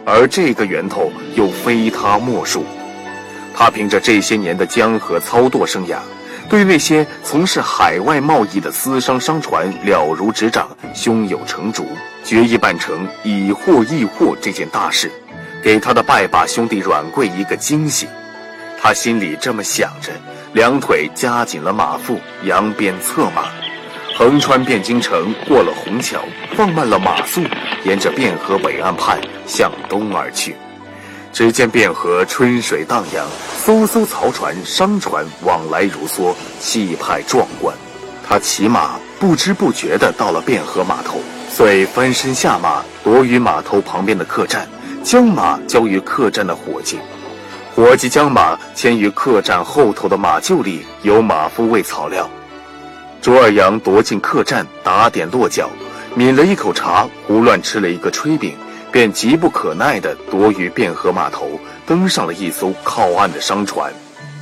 而这个源头又非他莫属。他凭着这些年的江河操舵生涯，对那些从事海外贸易的私商商船了如指掌，胸有成竹，决意办成以货易货这件大事，给他的拜把兄弟阮贵一个惊喜。他心里这么想着，两腿夹紧了马腹，扬鞭策马，横穿汴京城，过了虹桥，放慢了马速，沿着汴河北岸畔向东而去。只见汴河春水荡漾，艘艘漕船商船往来如梭，气派壮观。他骑马不知不觉地到了汴河码头，遂翻身下马，躲于码头旁边的客栈，将马交于客栈的伙计。伙计将马牵于客栈后头的马厩里，有马夫喂草料。卓尔阳踱进客栈，打点落脚，抿了一口茶，胡乱吃了一个炊饼，便急不可耐地躲于汴河码头，登上了一艘靠岸的商船。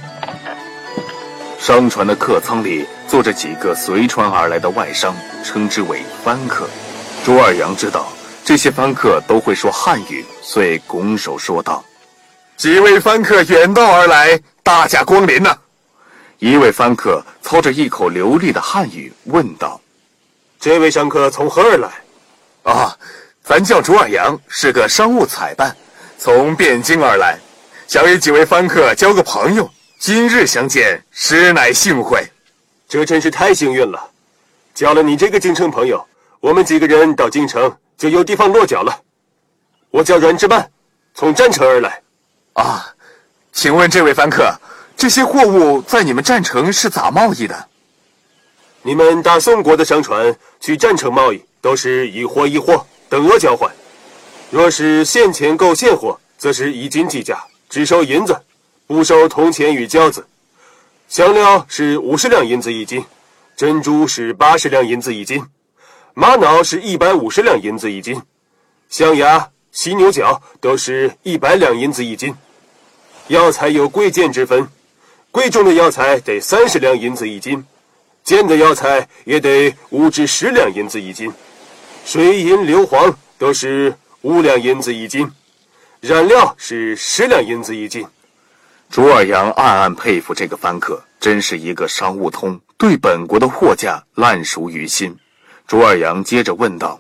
商船的客舱里坐着几个随船而来的外商，称之为番客。卓尔阳知道这些番客都会说汉语，遂拱手说道：“几位番客远道而来，大驾光临呐！”一位番客操着一口流利的汉语问道：“ 这位商客从何而来？”“ 咱叫卓尔阳，是个商务采办，从汴京而来，想与几位番客交个朋友。今日相见，实乃幸会。”“ 这真是太幸运了！交了你这个京城朋友，我们几个人到京城就有地方落脚了。我叫阮之曼，从占城而来。”“ 请问这位番客，这些货物在你们占城是咋贸易的？”“ 你们大宋国的商船去占城贸易，都是以货易货，等额交换。若是现钱购现货，则是一斤计价，只收银子，不收铜钱与交子。香料是50两银子一斤，珍珠是80两银子一斤，玛瑙是150两银子一斤，象牙、犀牛角都是100两银子一斤。药材有贵贱之分，贵重的药材得30两银子一斤，贱的药材也得5至10两银子一斤。水银、硫磺都是5两银子一斤，染料是10两银子一斤。” 卓尔阳暗暗佩服这个番客，真是一个商务通，对本国的货价烂熟于心。卓尔阳接着问道：“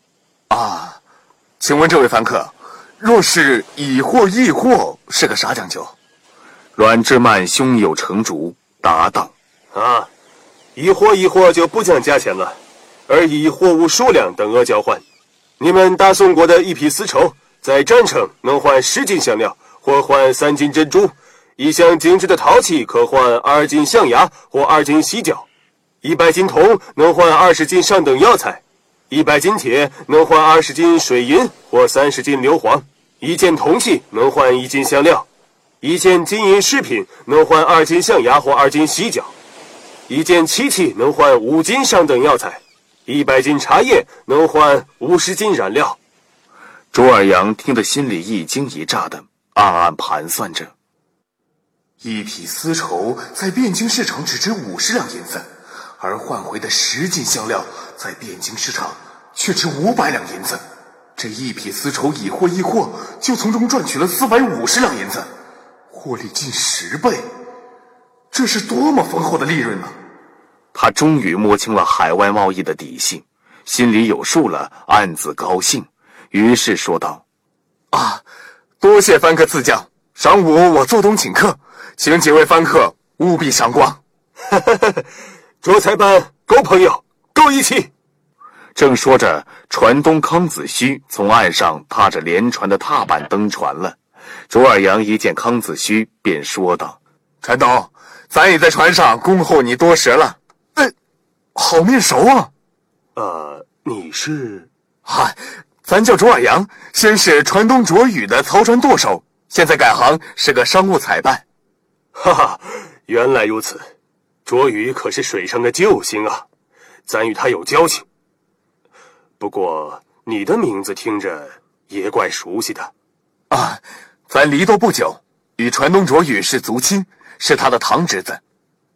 请问这位番客，若是以货易货，是个啥讲究？”阮之曼胸有成竹，答道：“ 以货易货就不讲价钱了，而以货物数量等额交换。你们大宋国的一匹丝绸，在占城能换10斤香料，或换3斤珍珠；一项精致的陶器可换2斤象牙或2斤犀角；100斤铜能换20斤上等药材；100斤铁能换20斤水银或30斤硫磺；1件铜器能换1斤香料；1件金银饰品能换2斤象牙或2斤犀角；1件漆器能换5斤上等药材；100斤茶叶能换50斤染料。” 卓尔阳听得心里一惊一乍的，暗暗盘算着：一匹丝绸在汴京市场只值50两银子，而换回的10斤香料在汴京市场却值500两银子。这一匹丝绸以货易货，就从中赚取了450两银子，获利近10倍。这是多么丰厚的利润呢！他终于摸清了海外贸易的底细，心里有数了，暗自高兴，于是说道：“多谢番客赐教，晌午我做东请客，请几位番客务必赏光。”“ 卓才班，够朋友，够义气。” 正说着，船东康子虚从岸上踏着连船的踏板登船了。卓尔阳一见康子虚，便说道：“船东，咱也在船上恭候你多时了。”“好面熟啊！”“ 你是？”“ 咱叫卓尔阳，先是船东卓宇的漕船舵手，现在改行是个商务采办。”“ 原来如此。卓宇可是水上的救星啊，咱与他有交情。不过你的名字听着也怪熟悉的。”“ 咱离多不久，与船东卓宇是族亲，是他的堂侄子。”“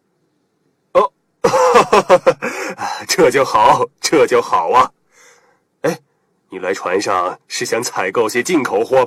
这就好，这就好啊。你来船上是想采购些进口货